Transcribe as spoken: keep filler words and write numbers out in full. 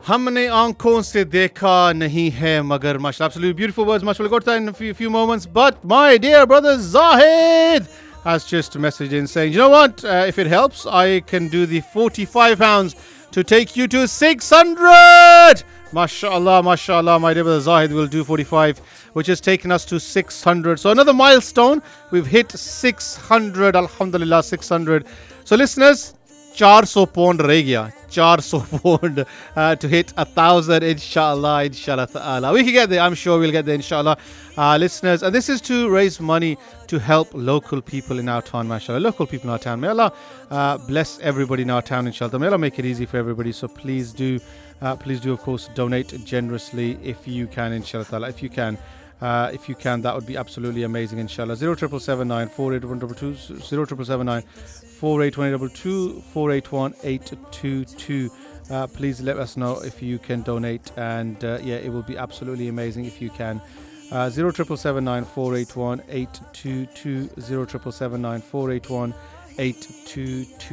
हमने आंखों से देखा नहीं है मगर mashallah, absolutely beautiful words, mashallah. Go to that in a few, few moments. But my dear brother Zahid has just messaged in saying, you know what, uh, if it helps, I can do the forty-five pounds to take you to six hundred. MashaAllah, MashaAllah, my dear brother Zahid will do forty-five, which has taken us to six hundred. So another milestone, we've hit six hundred, alhamdulillah, six hundred. So listeners, four hundred pound reh gaya, four hundred pound uh, to hit a thousand, inshallah, inshallah ta'ala. We can get there, I'm sure we'll get there, inshallah. Uh, listeners, and this is to raise money to help local people in our town, mashallah. Local people in our town. May Allah uh, bless everybody in our town, inshallah. May Allah make it easy for everybody. So please do, uh, please do, of course, donate generously if you can, inshallah ta'ala. If you can. Uh, if you can, that would be absolutely amazing, inshallah. Zero triple seven nine four eight one double two, zero triple seven nine four eight one double two, four eight one eight two two. Uh, please let us know if you can donate, and uh, yeah, it will be absolutely amazing if you can. Uh, zero triple seven nine four eight one eight two two, zero triple seven nine four eight one eight two two.